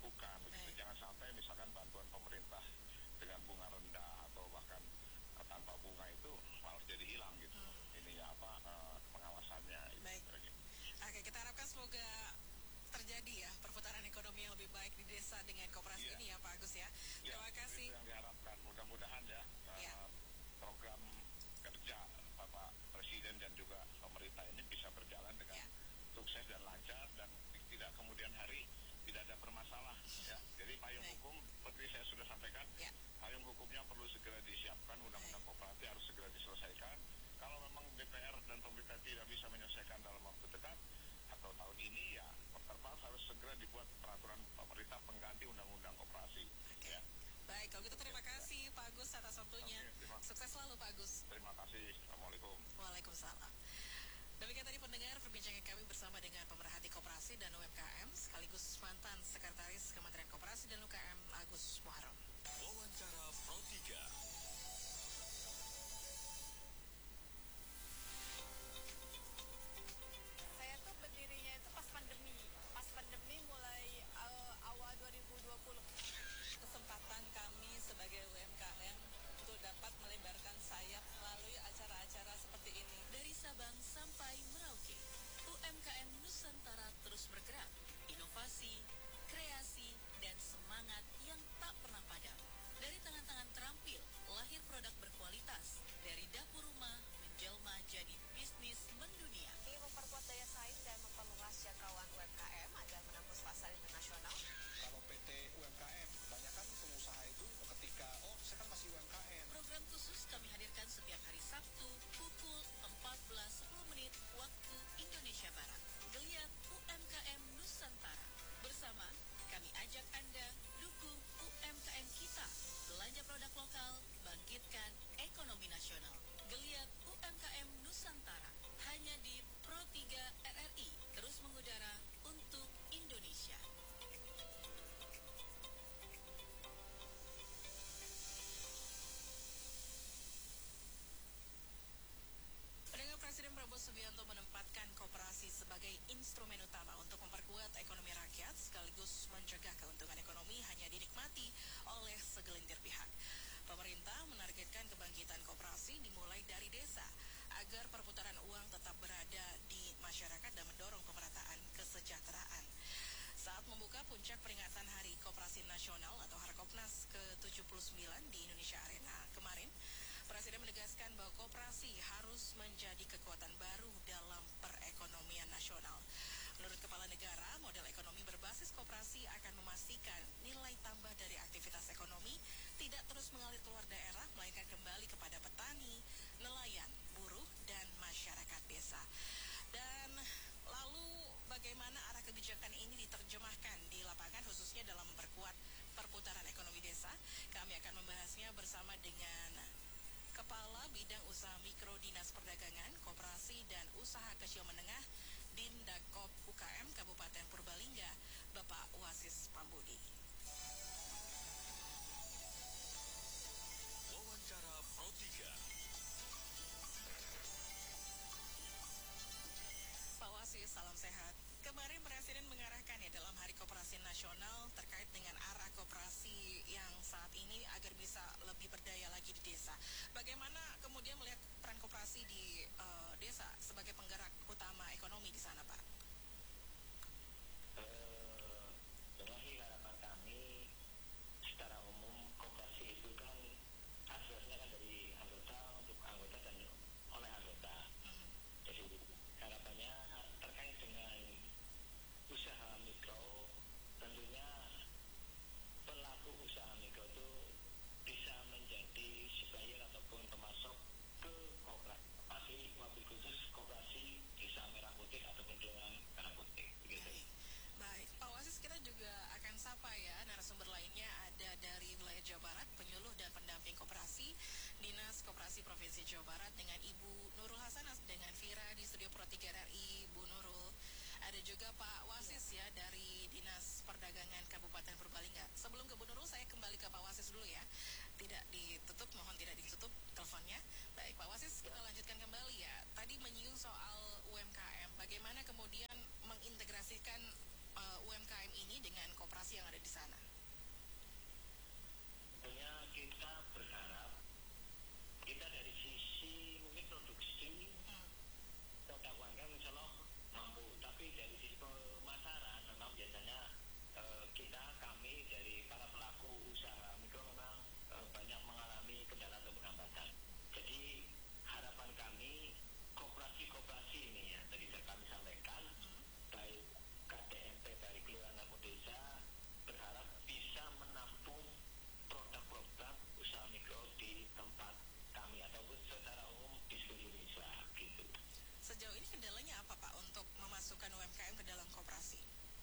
dilakukan. Begitu. Jangan sampai misalkan bantuan pemerintah dengan bunga rendah atau bahkan tanpa bunga itu malah jadi hilang gitu. Ini ya pengawasannya. Baik. Oke, kita harapkan semoga terjadi ya perputaran ekonomi yang lebih baik di desa dengan koperasi ini ya Pak Agus ya. Terima kasih. Itu yang diharapkan. Mudah-mudahan ya program kerja Bapak Presiden dan juga pemerintah ini bisa berjalan dengan sukses dan lancar dan tidak kemudian hari tidak ada bermasalah ya. Jadi payung hukum seperti saya sudah sampaikan, payung hukumnya perlu segera disiapkan, undang-undang koperasi harus segera diselesaikan. Kalau memang DPR dan pemerintah tidak bisa menyelesaikan dalam waktu dekat atau tahun ini ya terpaksa harus segera dibuat peraturan pemerintah pengganti undang-undang koperasi. Ya. Baik, kalau gitu terima kasih Pak Agus atas waktunya. Sukses selalu Pak Agus. Terima kasih. Assalamualaikum. Waalaikumsalam. Demikian tadi pendengar perbincangan kami bersama dengan pemerhati koperasi dan UMKM sekaligus mantan Sekretaris Kementerian Koperasi dan UKM Agus Muharram. Wawancara Pro 3. Saya tuh berdirinya itu pas pandemi mulai awal 2020. Kesempatan kami sebagai UMKM untuk dapat melebarkan sayap melalui acara-acara seperti ini. Dari Sabang sampai Merauke, UMKM Nusantara terus bergerak, inovasi, kreasi, dan semangat yang tak pernah padam. Dari tangan-tangan terampil, lahir produk berkualitas. Dari dapur rumah, menjelma jadi bisnis mendunia. Ini memperkuat daya saing dan memperluas jangkauan UMKM agar menembus pasar internasional. Kalau PT UMKM, kebanyakan pengusaha itu ketika, saya kan masih UMKM. Program khusus kami hadirkan setiap hari Sabtu pukul 14.10 waktu Indonesia Barat. Geliat UMKM Nusantara. Bersama, kami ajak Anda dukung UMKM kita. Belanja produk lokal, bangkitkan ekonomi nasional. Geliat UMKM Nusantara. Hanya di Pro 3 RRI. Terus mengudara untuk Indonesia. Presiden Prabowo Subianto menempatkan koperasi sebagai instrumen utama untuk memperkuat ekonomi rakyat sekaligus mencegah keuntungan ekonomi hanya dinikmati oleh segelintir pihak. Pemerintah menargetkan kebangkitan koperasi dimulai dari desa agar perputaran uang tetap berada di masyarakat dan mendorong pemerataan kesejahteraan. Saat membuka puncak peringatan Hari Koperasi Nasional atau Harkopnas ke-79 di Indonesia Arena kemarin, Presiden menegaskan bahwa koperasi harus menjadi kekuatan baru dalam perekonomian nasional. Menurut Kepala Negara, model ekonomi berbasis koperasi akan memastikan nilai tambah dari aktivitas ekonomi tidak terus mengalir keluar daerah, melainkan kembali kepada petani, nelayan, buruh, dan masyarakat desa. Dan lalu bagaimana arah kebijakan ini diterjemahkan di lapangan khususnya dalam memperkuat perputaran ekonomi desa? Kami akan membahasnya bersama dengan Kepala Bidang Usaha Mikro Dinas Perdagangan, Koperasi dan Usaha Kecil Menengah Dindakop UKM Kabupaten Purbalingga, Bapak Wasis Pambudi. Wawancara Pro 3. Pak Wasis, salam sehat. Kemarin Presiden mengarahkan ya dalam Hari Koperasi Nasional terkait dengan arah koperasi yang saat ini agar bisa lebih berdaya lagi di desa. Bagaimana kemudian melihat peran koperasi di desa sebagai penggerak utama ekonomi di sana, Pak? Dengan harapan kami secara umum koperasi itu kan aksesnya kan dari anggota untuk anggota dan oleh anggota. Jadi harapannya terkait dengan usaha mikro, tentunya pelaku usaha mikro itu bisa menjadi supplier ataupun pemasok ke koperasi, wabil khusus koperasi desa Merah Putih ataupun kelurahan Merah Putih, begitu. Baik, Pak Wasis, kita juga akan sapa ya narasumber lainnya, ada dari wilayah Jawa Barat, penyuluh dan pendamping koperasi Dinas Koperasi Provinsi Jawa Barat dengan Ibu Nurul Hasanah, dengan Vira di studio Pro 3 RRI, Bu Nurul. Ada juga Pak Wasis ya dari Dinas Perdagangan Kabupaten Purbalingga. Sebelum ke Bu Nurul, saya kembali ke Pak Wasis dulu ya. Tidak ditutup, mohon tidak ditutup teleponnya. Baik, Pak Wasis, kita lanjutkan kembali ya. Tadi menyinggung soal UMKM, bagaimana kemudian mengintegrasikan UMKM ini dengan koperasi yang ada di sana? Tentunya kita berharap kita dari sisi mungkin produksi produk UMKM insya Allah mampu, tapi dari sisi pemasaran memang biasanya kami dari para pelaku usaha mikro memang banyak mengalami kendala atau hambatan. Jadi harapan kami koperasi ini ya tadi kami sampaikan baik KDMP baik kelurahan maupun desa berharap bisa menampung produk-produk usaha mikro di tempat kami ataupun secara umum di seluruh Indonesia gitu. Sejauh ini kendalanya apa Pak untuk memasukkan UMKM ke dalam koperasi?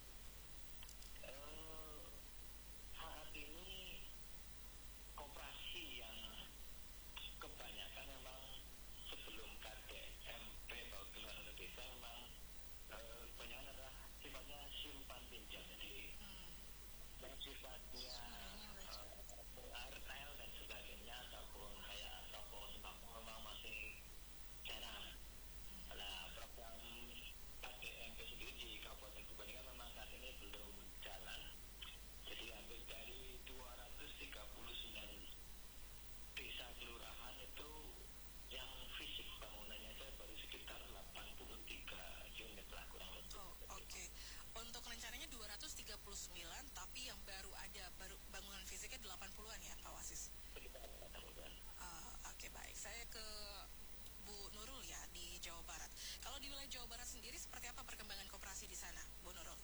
Saat ini koperasi yang kebanyakan memang sebelum KDMP atau kelurahan desa memang kebanyakan adalah sifatnya simpan pinjam, jadi sifatnya retail dan sebagainya ataupun kayak toko sembako memang masih jarang. Nah, program KDMP sendiri di Kabupaten Tuban kan memang saat ini belum jalan. Jadi hampir dari 239 desa kelurahan itu yang fisik bangunannya saja baru sekitar 83 unit lah kurang lebih. Oke. Untuk rencananya 239, tapi yang baru ada bangunan fisiknya 80-an ya Pak Wasis? Sekitar 80-an. Oke, baik. Saya ke Bu Nurul ya di Jawa Barat. Kalau di wilayah Jawa Barat sendiri seperti apa perkembangan koperasi di sana, Bu Nurul?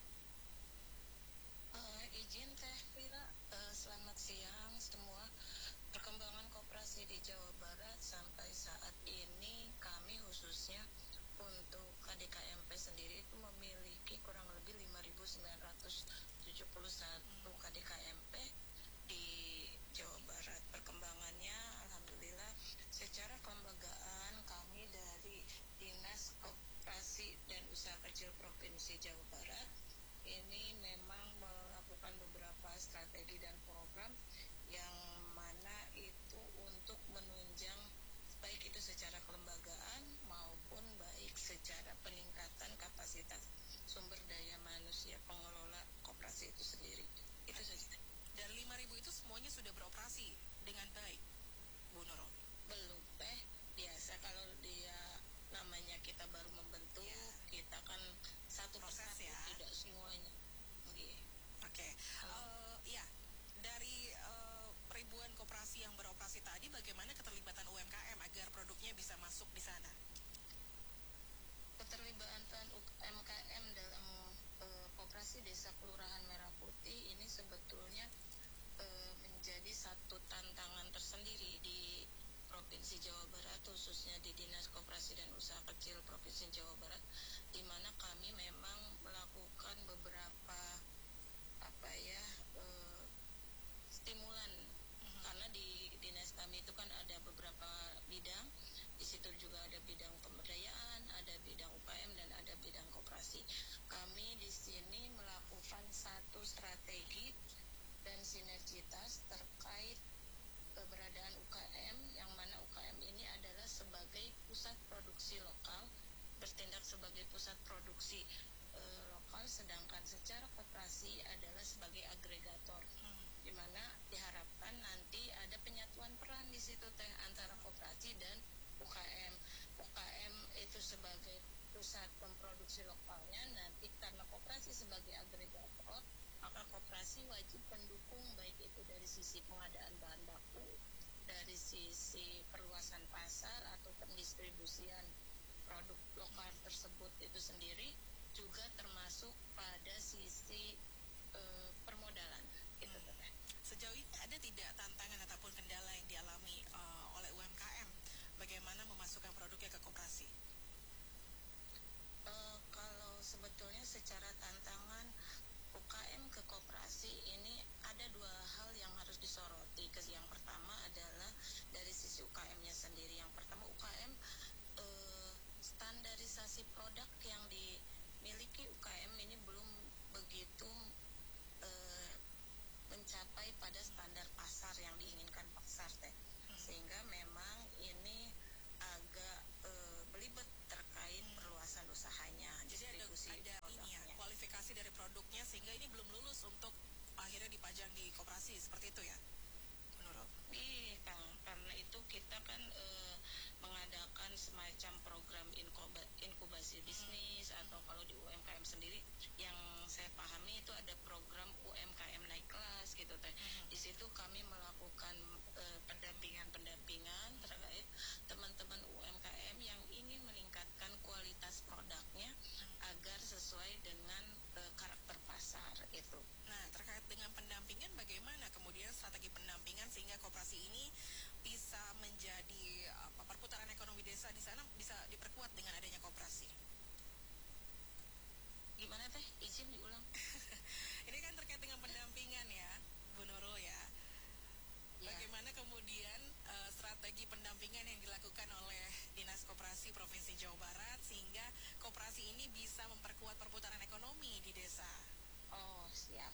Izin Teh Vira, selamat siang semua. Perkembangan koperasi di Jawa Barat sampai saat ini kami khususnya untuk KDKMP sendiri itu memiliki kurang lebih 5.971 KDKMP di Jawa Barat. Perkembangannya alhamdulillah secara kelembagaan kami dari Dinas Koperasi dan Usaha Kecil Provinsi Jawa Barat ini memang melakukan beberapa strategi dan program yang mana itu untuk menunjang baik itu secara kelembagaan maupun baik secara peningkatan kapasitas sumber daya manusia pengelola koperasi itu sendiri. Itu saja. Dari 5.000 itu semuanya sudah beroperasi dengan baik, Bu Nurul? Belum Teh, biasa kalau dia namanya kita baru membentuk kita kan satu proses persatu, ya, tidak semuanya. Oke. Ya, dari ribuan koperasi yang beroperasi tadi, bagaimana keterlibatan UMKM agar produknya bisa masuk di sana? Keterlibatan UMKM dalam koperasi desa kelurahan Merah Putih ini sebetulnya menjadi satu tantangan tersendiri di Provinsi Jawa Barat, khususnya di Dinas Koperasi dan Usaha Kecil Provinsi Jawa Barat, di mana kami memang melakukan beberapa stimulan karena di dinas kami itu kan ada beberapa bidang. Di situ juga ada bidang pemberdayaan, ada bidang UKM dan ada bidang koperasi. Kami di sini melakukan satu strategi dan sinergitas terkait keberadaan UKM, yang mana UKM ini adalah sebagai pusat produksi lokal, bertindak sebagai pusat produksi lokal, sedangkan secara koperasi adalah sebagai agregator, di mana diharapkan nanti ada penyatuan peran di situ Teh antara koperasi dan UKM. UKM itu sebagai pusat pemproduksi lokalnya, nanti karena koperasi sebagai agregator, maka koperasi wajib mendukung baik itu dari sisi pengadaan bahan baku, dari sisi perluasan pasar atau pendistribusian produk lokal tersebut itu sendiri, juga termasuk pada sisi permodalan. Itu Teh. Sejauh ini ada tidak tantangan ataupun kendala yang dialami oleh UMKM bagaimana memasukkan produknya ke koperasi? Kalau sebetulnya secara tantangan UKM ke koperasi ini ada dua hal yang harus disoroti. Yang pertama adalah dari sisi UKM-nya sendiri. Yang pertama UKM standarisasi produk yang dimiliki UKM ini belum begitu mencapai pada standar pasar yang diinginkan pasar Teh. Sehingga memang ini agak belibet terkait perluasan usahanya, jadi distribusi ada ini ya, kualifikasi dari produknya ajang di koperasi, seperti itu ya, Bu Nurul? Iya, karena itu kita kan mengadakan semacam program inkubasi bisnis, atau kalau di UMKM sendiri yang saya pahami itu ada program UMKM naik kelas gitu teh. Di situ kami melakukan pendampingan terkait teman-teman UMKM yang ingin meningkatkan kualitas produknya agar sesuai dengan karakter pasar itu. Nah, terkait dengan pendampingan, bagaimana kemudian strategi pendampingan sehingga koperasi ini bisa menjadi perputaran ekonomi desa di sana bisa diperkuat dengan adanya koperasi? Gimana teh? Izin diulang. Ini kan terkait dengan pendampingan ya, Bu Nurul ya. Bagaimana kemudian strategi pendampingan yang dilakukan oleh Dinas Koperasi Provinsi Jawa Barat sehingga koperasi ini bisa memperkuat perputaran ekonomi di desa? Oh, siap.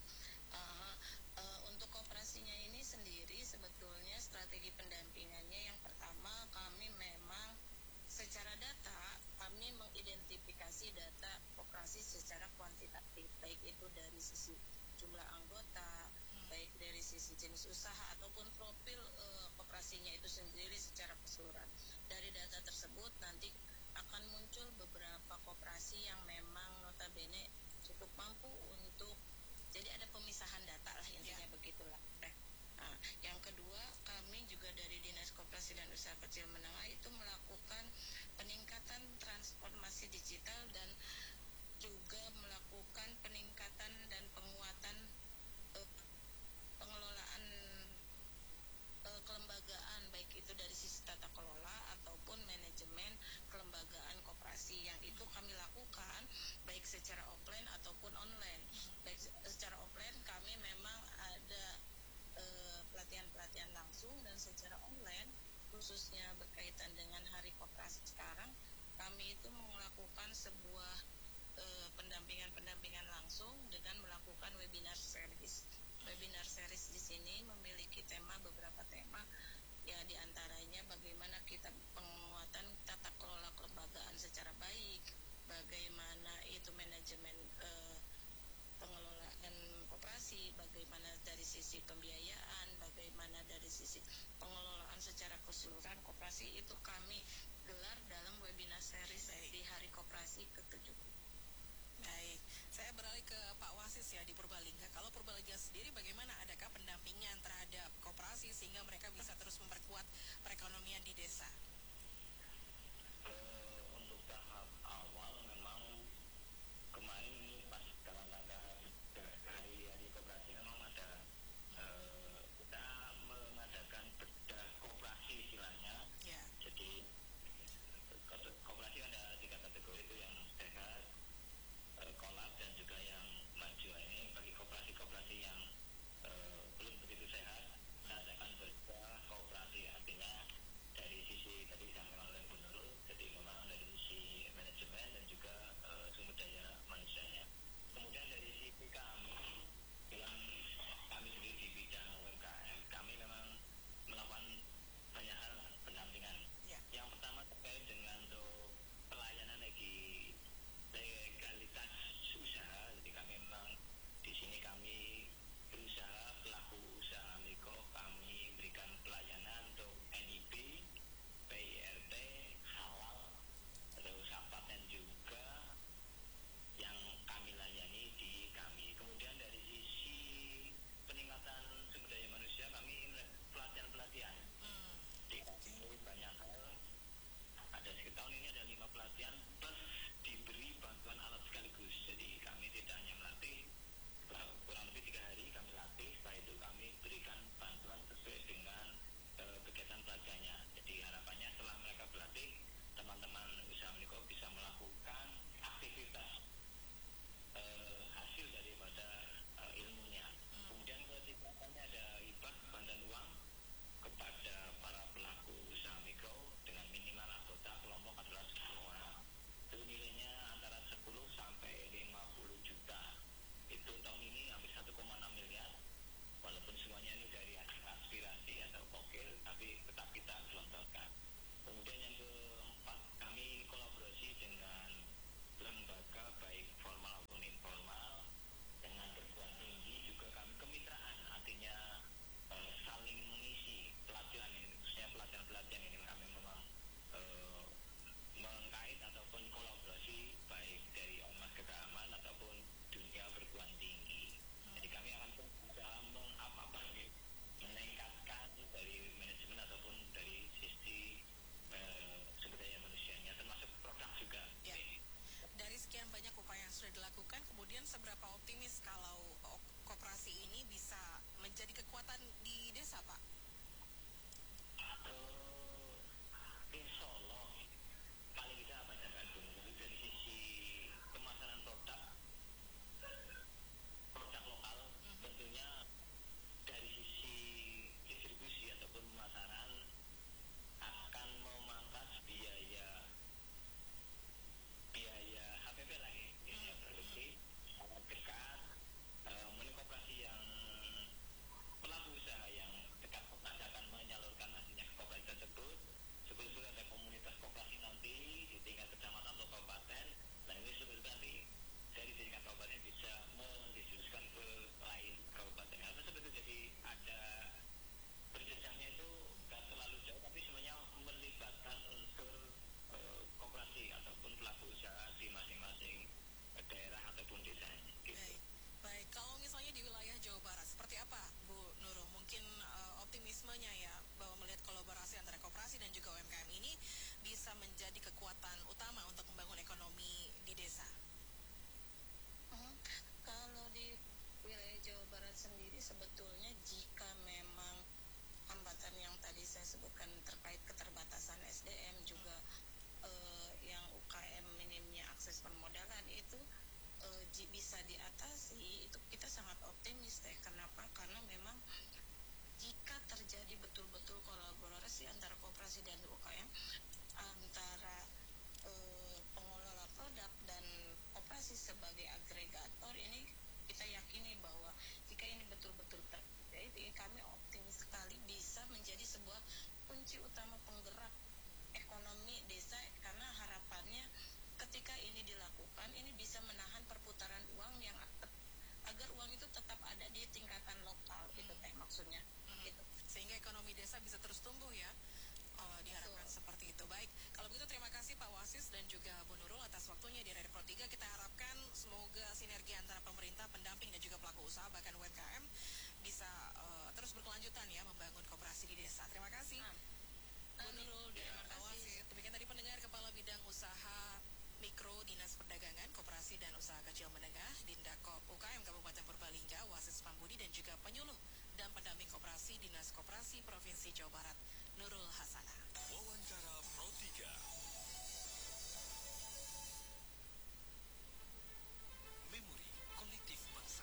Untuk koperasinya ini sendiri sebetulnya strategi pendampingannya yang pertama, kami memang secara data kami mengidentifikasi data koperasi secara kuantitatif, baik itu dari sisi jumlah anggota, baik dari sisi jenis usaha ataupun profil koperasinya itu sendiri secara keseluruhan. Dari data tersebut nanti akan muncul beberapa koperasi yang memang notabene cukup mampu untuk, jadi ada pemisahan data lah intinya begitulah. Nah, yang kedua, kami juga dari Dinas Koperasi dan Usaha Kecil Menengah itu melakukan peningkatan transformasi digital dan juga melakukan peningkatan dan penguatan pengelolaan kelembagaan, baik itu dari sisi tata kelola ataupun manajemen kelembagaan koperasi, yang itu kami lakukan baik secara offline ataupun online. Baik secara offline kami memang ada pelatihan-pelatihan langsung, dan secara online khususnya berkaitan dengan Hari Koperasi sekarang, kami itu melakukan sebuah pendampingan langsung dengan melakukan webinar series. Webinar series di sini memiliki beberapa tema, ya diantaranya bagaimana kita penguatan tata kelola kelembagaan secara baik, bagaimana itu manajemen pengelolaan koperasi, bagaimana dari sisi pembiayaan, bagaimana dari sisi pengelolaan secara keseluruhan koperasi, itu kami gelar dalam webinar series di Hari Koperasi ke-7. Baik, saya beralih ke Pak Wasis ya di Purbalingga. Kalau Purbalingga sendiri bagaimana, adakah pendampingan terhadap koperasi sehingga mereka bisa terus memperkuat perekonomian di desa? Untuk tahap awal memang kemarin ini pas dalam rangka hari koperasi memang ada kita mengadakan bedah koperasi istilahnya. Jadi koperasi ada 3 kategori, itu yang sehat, kolap, dan juga yang maju. Ini bagi koperasi-koperasi yang belum begitu sehat, kita akan bedah koperasi, artinya dari sisi tadi disampaikan oleh Bu Nurul, jadi memang dari sisi manajemen dan juga sumber daya manusianya. Kemudian dari sisi kami yang kami sendiri di bidang UMKM, kami memang melakukan banyak hal pendampingan. Yang pertama terkait dengan untuk pelayanan legalitas usaha. Jadi kami memang di sini kami berusaha, pelaku usaha mikro, kami berikan pelayanan untuk NIB, PIRT, halal, terus paten juga yang kami layani di kami. Kemudian dari sisi peningkatan sumber daya manusia, kami pelatihan-pelatihan di kami banyak hal. Ada sekitar tahun ini ada 5 pelatihan plus diberi bantuan alat sekaligus. Jadi kami tidak hanya melatih, kurang lebih 3 hari kami latih, setelah itu kami berikan bantuan sesuai dengan kegiatan pelatihannya. Jadi harapannya setelah mereka berlatih, teman-teman usaha mikro bisa melakukan aktivitas hasil daripada ilmunya. Kemudian ketiga, kami ada hibah bantuan uang kepada para pelaku usaha mikro dengan minimal anggota kelompok adalah 10 orang. Itu nilainya antara 10 sampai 50 juta. Itu tahun ini hampir 1,6 miliar. Walaupun semuanya ini dari aspirasi atau kokil, tapi tetap kita gelontorkan. Kemudian yang keempat, kami kolaborasi dengan lembaga baik formal maupun informal, dengan perguruan tinggi juga kami kemitraan banyak upaya yang sudah dilakukan, kemudian seberapa optimis kalau koperasi ini bisa menjadi kekuatan di desa, Pak? Insya Allah paling tidak apa ya Kak Gun, jadi dari sisi pemasaran produk lokal, tentunya dari sisi distribusi ataupun pemasaran akan memangkas biaya HPP lah ya, biaya produksi sangat dekat. Koperasi yang pelaku usaha yang dekat koperasi akan menyalurkan hasilnya ke koperasi tersebut. Syukur-syukur ada komunitas koperasi nanti di tingkat kecamatan atau kabupaten. Nah ini syukur-syukur nanti dari tingkat kabupaten bisa mendistribusikan ke lain kabupaten. Karena seperti jadi ada berjenjangnya itu nggak terlalu jauh, tapi semuanya melibatkan unsur koperasi ataupun pelaku usaha di masing-masing daerah ataupun desa. Gitu. Baik. Kalau misalnya di wilayah Jawa Barat, seperti apa, Bu Nurul? Mungkin optimismenya ya, bahwa melihat kolaborasi antara koperasi dan juga UMKM ini bisa menjadi kekuatan utama untuk membangun ekonomi di desa. Kalau di wilayah Jawa Barat sendiri sebetulnya jika memang hambatan yang tadi saya sebutkan terkait keterbatasan SDM juga yang UKM minimnya akses permodalan itu bisa diatasi, itu kita sangat optimis deh. Kenapa? Karena memang jika terjadi betul-betul kolaborasi antara koperasi dan UKM, antara pengelola produk dan koperasi sebagai agregator, ini kita yakini bahwa jika ini betul-betul terjadi, kami optimis sekali bisa menjadi sebuah kunci utama penggerak ekonomi desa, karena harapannya ketika ini dilakukan, ini bisa menahan perputaran uang yang agar uang itu tetap ada di tingkatan lokal, itu teh maksudnya. Gitu. Sehingga ekonomi desa bisa terus tumbuh ya. Diharapkan seperti itu. Baik, kalau begitu terima kasih Pak Wasis dan juga Bu Nurul atas waktunya di Radio Pro 3. Kita harapkan semoga sinergi antara pemerintah, pendamping dan juga pelaku usaha bahkan UMKM bisa terus berkelanjutan ya membangun koperasi di desa. Terima kasih. Bu Nurul dan Pak Wasis. Demikian tadi pendengar Kepala Bidang Usaha Mikro Dinas Perdagangan, Koperasi dan Usaha Kecil Menengah Dindakop UKM Kabupaten Purbalingga, Wasis Pambudi dan juga penyuluh dan pendamping koperasi Dinas Koperasi Provinsi Jawa Barat, Nurul Hasanah. Wawancara Pro 3. Memori Kolektif Bangsa.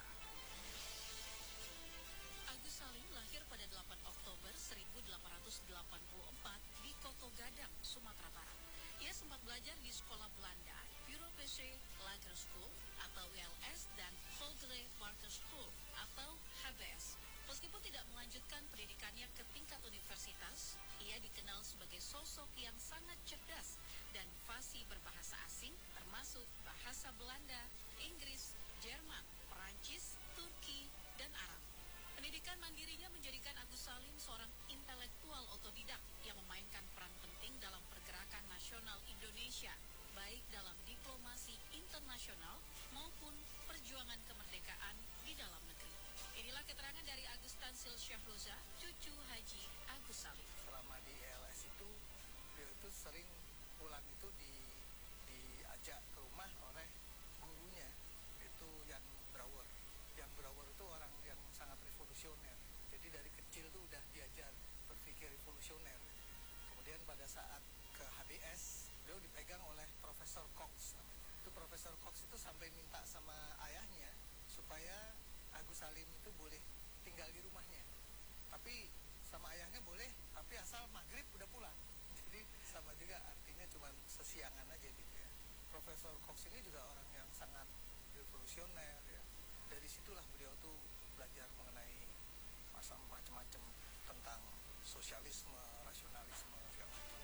Agus Salim lahir pada 8 Oktober 1884 di Koto Gadang, Sumatera Barat. Ia sempat belajar di sekolah Belanda, Europese Lager School atau WLS dan Vogele Barter School atau HBS. Meskipun tidak melanjutkan pendidikannya ke tingkat universitas, ia dikenal sebagai sosok yang sangat cerdas dan fasih berbahasa asing termasuk bahasa Belanda, Inggris, Jerman, Perancis, Turki, dan Arab. Pendidikan mandirinya menjadikan Agus Salim seorang intelektual otodidak yang memainkan peran penting dalam pergerakan nasional Indonesia, baik dalam diplomasi internasional maupun perjuangan kemerdekaan di dalam negeri. Inilah keterangan dari Agus Tansil Syahroza, cucu Haji Agus Salim. Selama di ELS itu, dia itu sering pulang itu diajak ke rumah oleh gurunya, itu Jan Brouwer. Jan Brouwer itu orang yang sangat revolusioner. Jadi dari kecil tuh udah diajar berpikir revolusioner. Kemudian pada saat ke HBS, beliau dipegang oleh Profesor Cox namanya. Itu Profesor Cox itu sampai minta sama ayahnya supaya Agus Salim itu boleh tinggal di rumahnya. Tapi sama ayahnya boleh, tapi asal maghrib udah pulang. Jadi sama juga, artinya cuma sesiangan aja gitu ya. Profesor Cox ini juga orang yang sangat revolusioner ya. Dari situlah beliau tuh belajar mengenai macam-macam tentang sosialisme, rasionalisme segala macam.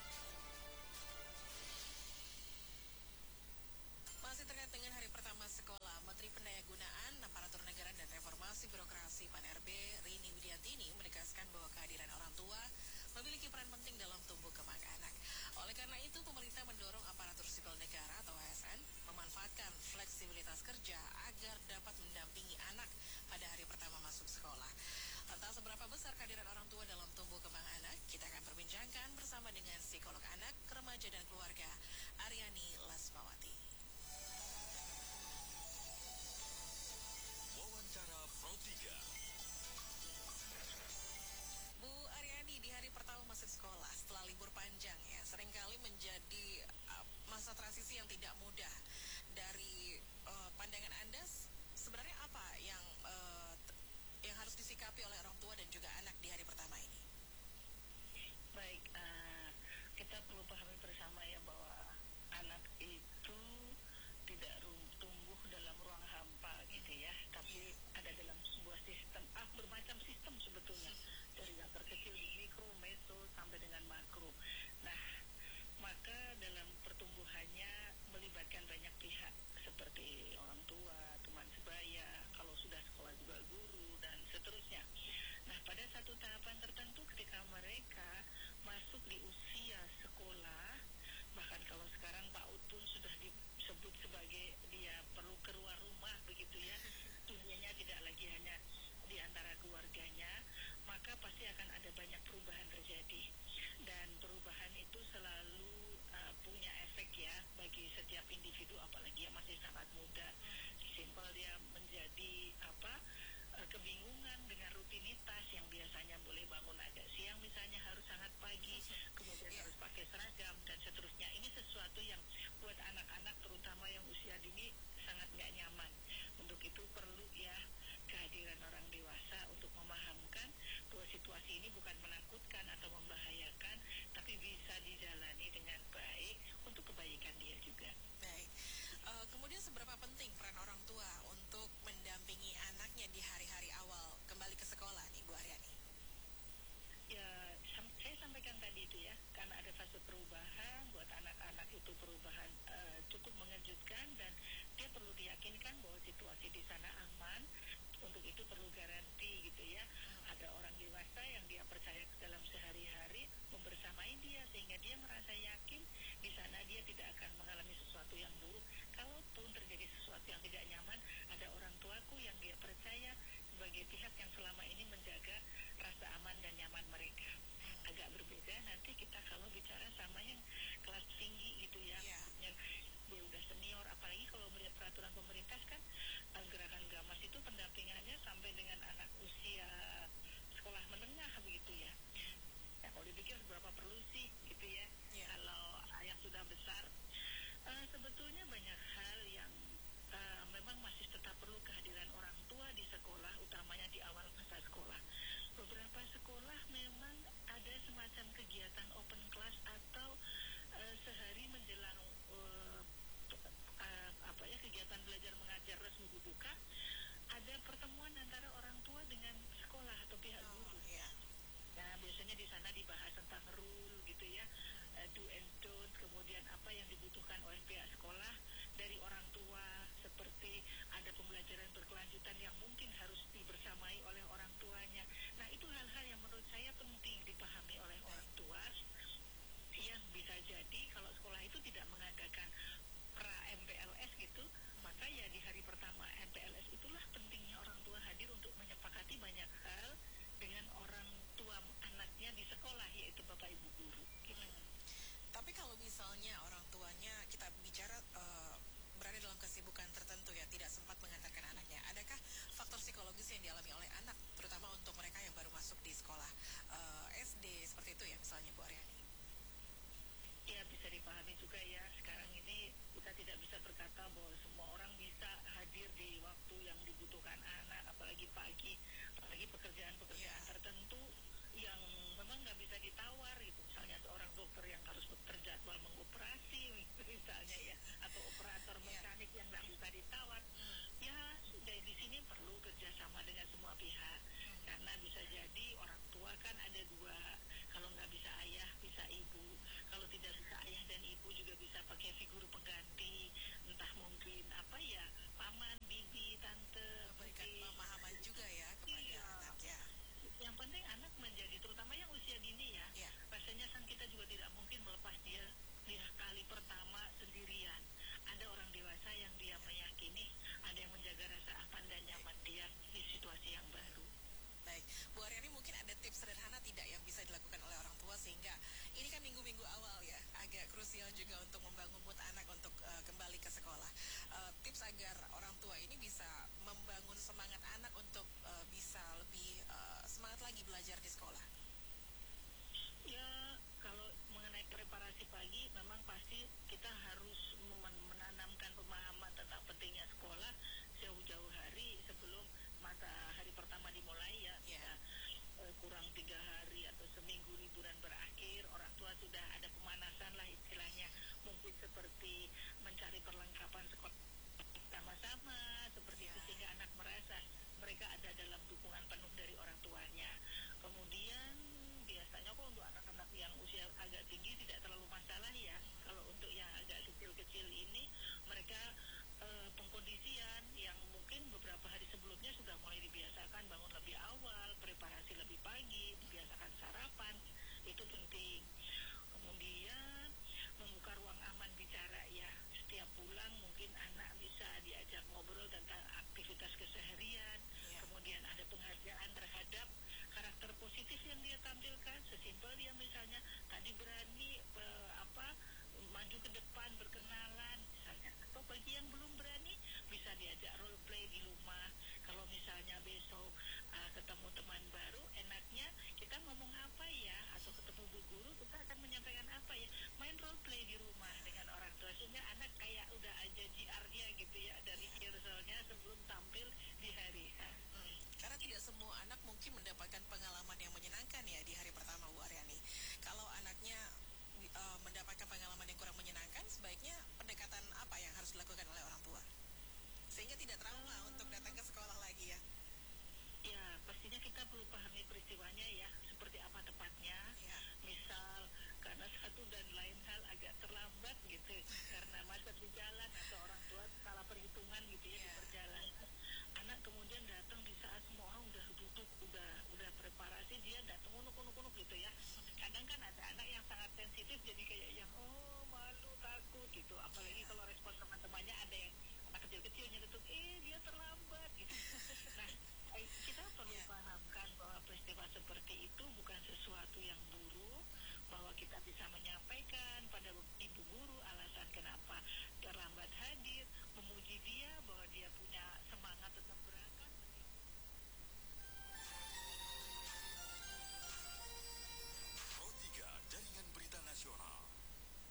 Masih terkait dengan hari pertama sekolah, Menteri Pendayagunaan, Aparatur Negara dan Reformasi Birokrasi PAN-RB Rini Widiantini menegaskan bahwa kehadiran orang tua memiliki peran penting dalam tumbuh kembang anak. Oleh karena itu, pemerintah mendorong aparatur sipil negara atau ASN memanfaatkan fleksibilitas kerja agar dapat mendampingi anak pada hari pertama masuk sekolah. Entah seberapa besar kehadiran orang tua dalam tumbuh kembang anak, kita akan perbincangkan bersama dengan psikolog anak, remaja dan keluarga, Aryani Lasmawati. sistem bermacam sistem sebetulnya, dari yang terkecil di mikro, meso sampai dengan makro. Nah, maka dalam pertumbuhannya melibatkan banyak pihak seperti orang tua, teman sebaya, kalau sudah sekolah juga guru dan seterusnya. Nah, pada satu tahapan tertentu ketika mereka masuk di usia sekolah, bahkan kalau sekarang PAUD pun sudah disebut sebagai dia perlu keluar rumah begitu ya, dunianya tidak lagi hanya di antara keluarganya, maka pasti akan ada banyak perubahan terjadi. Dan perubahan itu selalu punya efek ya bagi setiap individu, apalagi yang masih sangat muda. Simpel dia menjadi kebingungan dengan rutinitas yang biasanya boleh bangun agak siang misalnya harus sangat pagi, kemudian harus pakai seragam dan seterusnya. Ini sesuatu yang buat anak-anak terutama yang usia dini sangat nggak nyaman. Untuk itu perlu ya kehadiran orang dewasa untuk memahamkan bahwa situasi ini bukan menakutkan atau membahayakan, tapi bisa dijalani dengan baik untuk kebaikan dia juga. Baik. Kemudian seberapa penting peran orang tua untuk mendampingi anaknya di hari-hari awal kembali ke sekolah nih, Bu Aryani? Ya, saya sampaikan tadi itu ya, karena ada fase perubahan, buat anak-anak itu perubahan cukup mengejutkan dan dia perlu diyakinkan bahwa situasi di sana aman. Untuk itu perlu garansi gitu ya. Ada orang dewasa yang dia percaya dalam sehari-hari membersamai dia sehingga dia merasa yakin di sana dia tidak akan mengalami sesuatu yang buruk. Kalaupun terjadi sesuatu yang tidak nyaman, ada orang tuaku yang dia percaya sebagai pihak yang selama ini menjaga rasa aman dan nyaman mereka. Agak berbeda nanti kita kalau bicara sama yang kelas tinggi gitu ya, yang dia udah senior, apalagi kalau melihat peraturan pemerintah kan gerakan Gamas itu pendampingannya sampai dengan anak usia sekolah menengah begitu ya. Ya kalau dipikir seberapa perlu sih gitu ya, kalau yang sudah besar. Sebetulnya banyak hal yang memang masih tetap perlu kehadiran orang tua di sekolah, utamanya di awal masa sekolah. Beberapa sekolah memang ada semacam kegiatan open class atau sehari menjelang kegiatan belajar mengajar resmi dibuka, ada pertemuan antara orang tua dengan sekolah atau pihak guru. Nah, biasanya di sana dibahas tentang rule gitu ya, do and don't, kemudian apa yang dibutuhkan oleh pihak sekolah dari orang tua, seperti ada pembelajaran berkelanjutan yang mungkin harus dibersamai oleh orang tuanya. Nah, itu hal-hal yang menurut saya penting dipahami oleh orang tua, yang bisa jadi kalau sekolah itu tidak mengadakan pra MPLS gitu, maka ya di hari pertama MPLS itulah pentingnya orang tua hadir untuk menyepakati banyak hal dengan orang tua anaknya di sekolah, yaitu Bapak Ibu guru gitu. Tapi kalau misalnya orang tuanya kita bicara berada dalam kesibukan tertentu ya, tidak sempat mengantarkan anaknya, adakah faktor psikologis yang dialami oleh anak, terutama untuk mereka yang baru masuk di sekolah SD seperti itu ya misalnya, Bu Aryani? Ya, bisa dipahami juga ya, sekarang ini kita tidak bisa berkata bahwa semua orang bisa hadir di waktu yang dibutuhkan anak, apalagi pagi, apalagi pekerjaan-pekerjaan tertentu yang memang nggak bisa ditawar gitu. Misalnya seorang dokter yang harus terjadwal mengoperasi misalnya ya, atau operator mekanik yang nggak bisa ditawar. Ya, dari di sini perlu kerjasama dengan semua pihak, karena bisa jadi orang tua kan ada dua, kalau nggak bisa ayah bisa ibu. Kalau tidak bisa ayah dan ibu juga bisa pakai figur pengganti, entah mungkin paman, bibi, tante, memberikan pemahaman juga ya kepada anak ya. Yang penting anak menjadi, terutama yang usia dini ya, rasanya sang kita juga tidak mungkin melepas dia kali pertama sendirian. Ada orang dewasa yang dia meyakini, ada yang menjaga rasa aman dan nyaman dia di situasi yang baru. Baik, Bu Aryani, mungkin ada tips sederhana tidak yang bisa dilakukan oleh orang tua, sehingga ini kan minggu-minggu awal ya, agak krusial juga untuk membangun mood anak untuk kembali ke sekolah. Tips agar orang tua ini bisa membangun semangat anak untuk bisa lebih semangat lagi belajar di sekolah. Ya, kalau mengenai preparasi pagi, memang pasti kita harus menanamkan pemahaman tentang pentingnya sekolah jauh-jauh hari sebelum masa hari pertama dimulai ya. Kurang 3 hari atau seminggu liburan berakhir, orang tua sudah ada pemanasan lah istilahnya, mungkin seperti mencari perlengkapan sekolah sama-sama seperti itu, sehingga anak merasa mereka ada dalam dukungan tuanya. Kemudian biasanya kok untuk anak-anak yang usia agak tinggi tidak terlalu masalah ya. Kalau untuk yang agak kecil-kecil ini mereka pengkondisian yang mungkin beberapa hari sebelumnya sudah mulai dibiasakan bangun lebih awal, preparasi lebih pagi, dibiasakan sarapan, itu penting. Kemudian membuka ruang aman bicara ya. Setiap pulang mungkin anak bisa diajak ngobrol tentang aktivitas keseharian. Kemudian ada penghargaan terhadap karakter positif yang dia tampilkan. Sesimpel dia misalnya tadi berani maju ke depan berkenalan misalnya. Atau bagi yang belum berani bisa diajak role play di rumah. Kalau misalnya besok ketemu teman baru, enaknya kita ngomong apa ya, atau ketemu bu guru kita akan menyampaikan apa ya, main role play di rumah dengan orang tua sehingga anak kayak udah aja GR-nya gitu ya dari rehearsalnya sebelum tampil di hari H. Karena tidak semua anak mungkin mendapatkan pengalaman yang menyenangkan ya di hari pertama, Bu Aryani. Kalau anaknya mendapatkan pengalaman yang kurang menyenangkan, sebaiknya pendekatan apa yang harus dilakukan oleh orang tua sehingga tidak trauma untuk datang ke sekolah lagi ya? Ya, pastinya kita perlu pahami peristiwanya ya, seperti apa tepatnya. Misal karena satu dan lain hal agak terlambat gitu, karena macet di jalan atau orang tua salah perhitungan gitu ya di perjalanan. Anak kemudian datang di saat semua orang udah duduk, udah preparasi, dia datang unuk-unuk gitu ya. Kadang kan ada anak yang sangat sensitif jadi kayak yang malu, takut gitu. Apalagi kalau